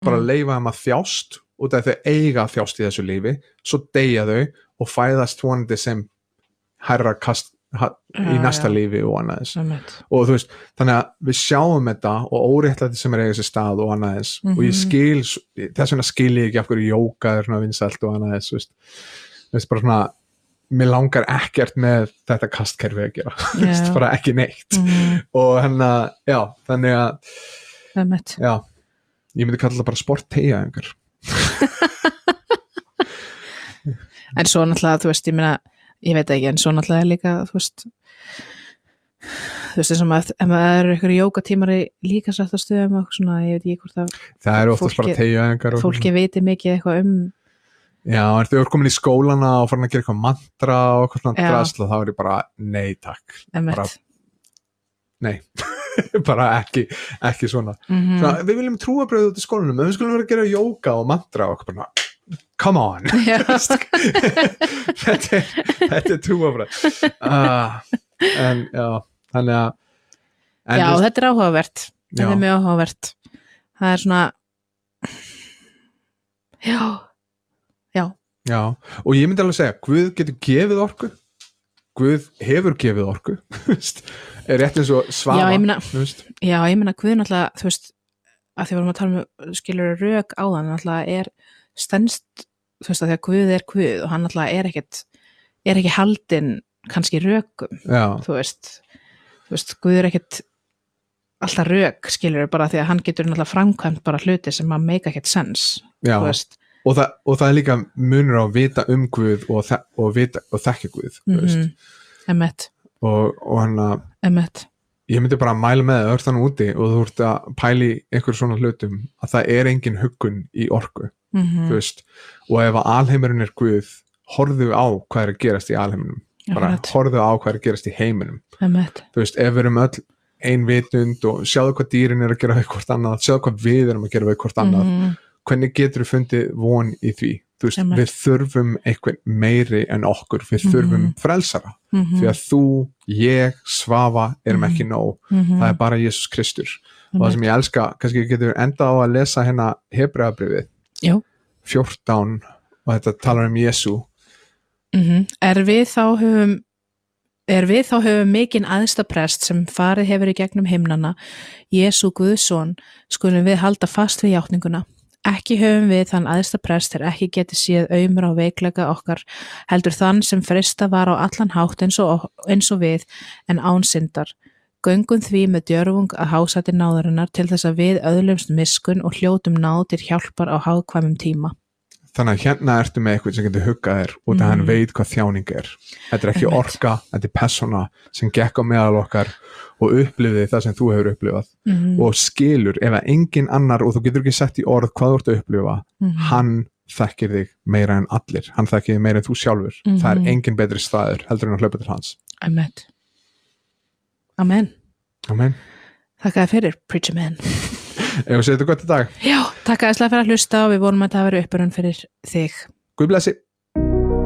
bara leyfa þeim að þjást út af þau eiga að þjást í þessu lífi, svo deyja þau og fæðast vonandi sem hærra kast í næsta lífi og annað þess og þú veist, þannig að við sjáum þetta og óréttlæti sem eiga sér stað og annað þess og ég skil, þess vegna skil ég ekki af hverju jóga svona vinsælt og annað þess, þú veist, bara svona mér langar ekkert með þetta kastkerfi að gera bara ekki neitt og já, þannig að já, ég myndi kalla það bara sportteygja einhver en svo náttúrulega, þú veist, ég veit ekki, en svo náttúrulega líka, þú veist eins og maður, ef maður eru ykkur jógatímar líka satt að stöðum og svona, ég veit ekki hvort það eru oftast bara teygja einhver fólki viti mikið eitthvað já, en þau eru komin í skólana og farin að gera eitthvað mantra og eitthvað svona drasl og þá er ég bara, nei takk bara, nei bara ekki svona. Svona við viljum trúarbrögð út í skólanum, en við skulum vera að gera jóga og mantra og bara, come on þetta trúarbrögð en já, þannig að já, þetta áhugavert þetta mjög áhugavert það svona já, og ég myndi alveg segja Guð getur gefið orku Guð hefur gefið orku er rétt eins og Svafa ég meina Guð náttúrulega, þú veist, að því varum að tala um skilur rök á þann náttúrulega stendst, þú veist, að því að Guð er Guð og hann náttúrulega er ekki haldinn kannski rökum þú veist, Guð ekkert alltaf rök, skilur, bara því að hann getur náttúrulega framkvæmt bara hluti sem að make ekkert sens, þú veist og það er líka munur á að vita Guð og þekka Guð og hann að ég myndi bara að mæla með það þannig úti og þú ert að pæli einhver svona hlutum að það er engin huggun í orku þú veist, og ef að alheimurinn er Guð, horfðu á hvað er að gerast í alheiminum, bara horfðu á hvað er að gerast í heiminum þú veist, ef við erum öll ein vitund og sjáðu hvað dýrin er að gera við hvort annað, sjáðu hvað við erum að gera við hvort annað hvernig getur við fundið von í því, þú veist, við þurfum einhvern meiri en okkur, við þurfum frelsara, því að þú, ég, Svafa erum ekki nóg, það er bara Jesus Kristur og það sem ég elska, kannski getur við enda á að lesa hérna Hebreabréfið 14 og þetta talar um Jesú Er við þá höfum mikinn æðstaprest sem farið hefur í gegnum himnana, Jesú Guðsson, skulum við halda fast við játninguna. Ekki höfum við þann æðstaprest ekki getið séð aumur á veikleika okkar, heldur þann sem freista var á allan hátt eins og við, en án syndar. Göngum því með djörfung að hásæti náðarinnar til þess að við öðlumst miskunn og hljótum náð til hjálpar á hagkvæmum tíma. Þannig að hérna ertu með eitthvað sem getur huggað þér og það hann veit hvað þjáning er. Þetta er ekki orka, þetta er persóna sem gekk á meðal okkar og upplifði það sem þú hefur upplifað og skilur, ef að engin annar og þú getur ekki sett í orð hvað þú ert að upplifa, hann þekkir þig meira en allir, hann þekkir þig meira en þú sjálfur. Það er engin betri staður heldur en að hlaupa til hans. Amen. Þakka þér fyrir, Preacher Man. Ef við segum þetta gott í dag. Já, takk aðeinslega fyrir að hlusta og við vonum að það veri uppurinn fyrir þig. Guð blessi.